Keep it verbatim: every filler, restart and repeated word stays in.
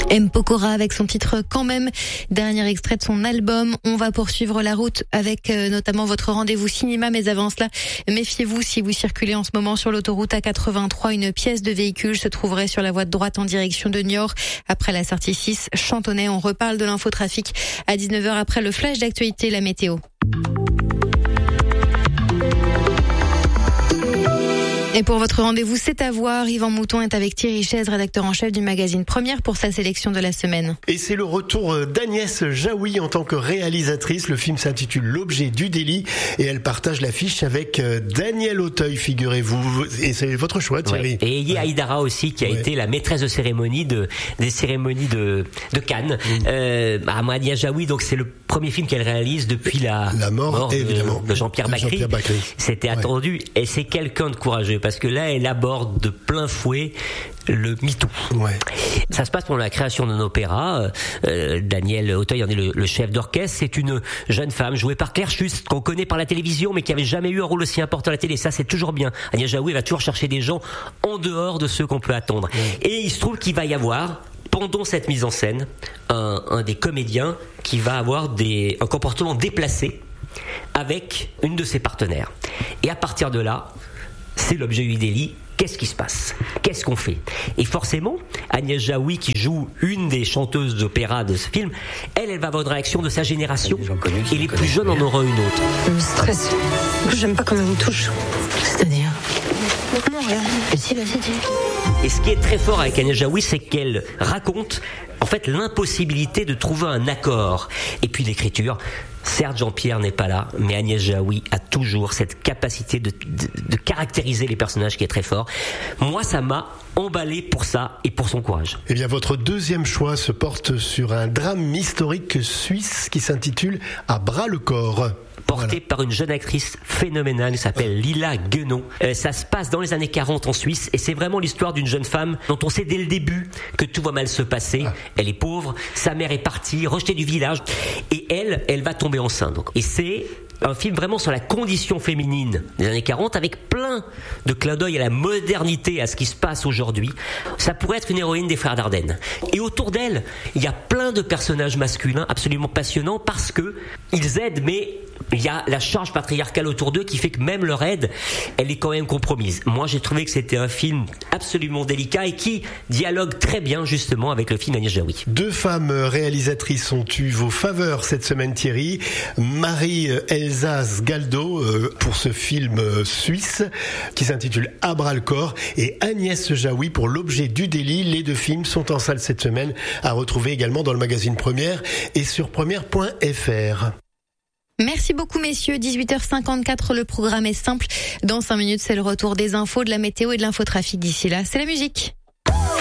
M. Pokora avec son titre Quand même, dernier extrait de son album. On va poursuivre la route avec euh, notamment votre rendez-vous cinéma, mais avant cela, méfiez-vous si vous circulez en ce moment sur l'autoroute A quatre-vingt-trois, une pièce de véhicule se trouverait sur la voie de droite en direction de Niort. Après la sortie six, Chantonnay, on reparle de l'infotrafic à dix-neuf heures après le flash d'actualité, la météo. Et pour votre rendez-vous, c'est à voir. Yvan Mouton est avec Thierry Chaise, rédacteur en chef du magazine Première, pour sa sélection de la semaine. Et c'est le retour d'Agnès Jaoui en tant que réalisatrice. Le film s'intitule L'objet du délit et elle partage l'affiche avec Daniel Auteuil, figurez-vous. Et c'est votre choix, Thierry. Ouais. Et il y a Haïdara aussi qui a ouais. été la maîtresse de cérémonie de, des cérémonies de, de Cannes. Mmh. Euh, bah, Agnès Jaoui, donc c'est le premier film qu'elle réalise depuis la, la mort, mort évidemment, de, de Jean-Pierre Bacri. Jean-Pierre Bacri. C'était ouais. attendu et c'est quelqu'un de courageux. Parce que là, elle aborde de plein fouet le MeToo. Ouais. Ça se passe pendant la création d'un opéra. Euh, Daniel Auteuil en est le, le chef d'orchestre. C'est une jeune femme jouée par Claire Schütz, qu'on connaît par la télévision, mais qui avait jamais eu un rôle aussi important à la télé. Ça, c'est toujours bien. Agnès Jaoui va toujours chercher des gens en dehors de ceux qu'on peut attendre. Ouais. Et il se trouve qu'il va y avoir, pendant cette mise en scène, un, un des comédiens qui va avoir des, un comportement déplacé avec une de ses partenaires. Et à partir de là, c'est l'objet du délit. Qu'est-ce qui se passe ? Qu'est-ce qu'on fait ? Et forcément, Agnès Jaoui, qui joue une des chanteuses d'opéra de ce film, elle, elle va avoir une réaction de sa génération. Et les plus jeunes en auront une autre. Je me stresse. J'aime pas comment on me touche. C'est-à-dire ? Non, rien. Si, vas-y, dis. Et ce qui est très fort avec Agnès Jaoui, c'est qu'elle raconte en fait l'impossibilité de trouver un accord. Et puis l'écriture. Certes, Jean-Pierre n'est pas là, mais Agnès Jaoui a toujours cette capacité de, de, de caractériser les personnages qui est très fort. Moi, ça m'a emballé pour ça et pour son courage. Eh bien, votre deuxième choix se porte sur un drame historique suisse qui s'intitule À bras le corps. Porté voilà. par une jeune actrice phénoménale qui s'appelle Lila Guenon. Euh, ça se passe dans les années quarante en Suisse et c'est vraiment l'histoire d'une jeune femme dont on sait dès le début que tout va mal se passer. Ah. Elle est pauvre, sa mère est partie, rejetée du village et elle, elle va tomber enceinte. Donc. Et c'est un film vraiment sur la condition féminine des années quarante avec plein de clins d'œil à la modernité, à ce qui se passe aujourd'hui. Ça pourrait être une héroïne des Frères Dardenne. Et autour d'elle, il y a plein de personnages masculins absolument passionnants parce que ils aident, mais il y a la charge patriarcale autour d'eux qui fait que même leur aide, elle est quand même compromise. Moi, j'ai trouvé que c'était un film absolument délicat et qui dialogue très bien justement avec le film Agnès Jaoui. Deux femmes réalisatrices ont eu vos faveurs cette semaine, Thierry. Marie Elsa Sgaldo euh, pour ce film euh, suisse qui s'intitule À bras le corps et Agnès Jaoui pour L'objet du délit. Les deux films sont en salle cette semaine, à retrouver également dans le magazine Première et sur première point f r. Merci beaucoup messieurs, dix-huit heures cinquante-quatre, le programme est simple. Dans cinq minutes, c'est le retour des infos, de la météo et de l'infotrafic. D'ici là, c'est la musique.